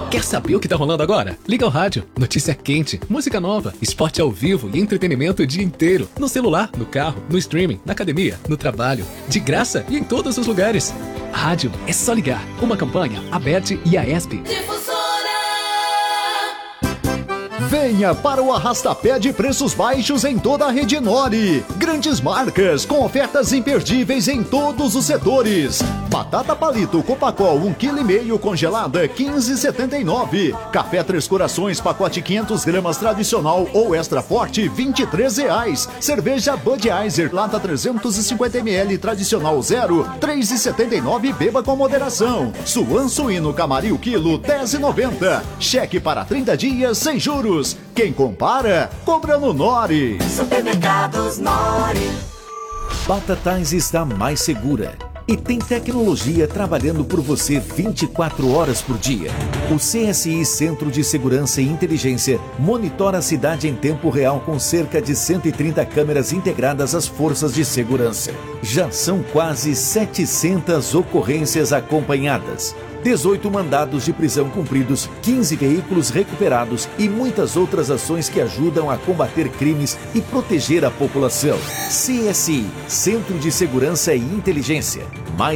Quer saber o que tá rolando agora? Liga o rádio, notícia quente, música nova, esporte ao vivo e entretenimento o dia inteiro. No celular, no carro, no streaming, na academia, no trabalho. De graça e em todos os lugares. Rádio é só ligar. Uma campanha, a Bet e a ESP. Venha para o arrastapé de preços baixos em toda a rede Nori. Grandes marcas com ofertas imperdíveis em todos os setores. Batata palito Copacol 1,5 kg congelada 15,79. Café Três Corações pacote 500 gramas tradicional ou extra forte R$ 23. Cerveja Budweiser lata 350 ml tradicional 0 3,79. Beba com moderação. Suan suíno Camaril quilo 10,90. Cheque para 30 dias sem juros. Quem compara, compra no Nori. Supermercados Nori. Batatais está mais segura e tem tecnologia trabalhando por você 24 horas por dia. O CSI Centro de Segurança e Inteligência monitora a cidade em tempo real com cerca de 130 câmeras integradas às forças de segurança. Já são quase 700 ocorrências acompanhadas. 18 mandados de prisão cumpridos, 15 veículos recuperados e muitas outras ações que ajudam a combater crimes e proteger a população. CSI, Centro de Segurança e Inteligência. Mais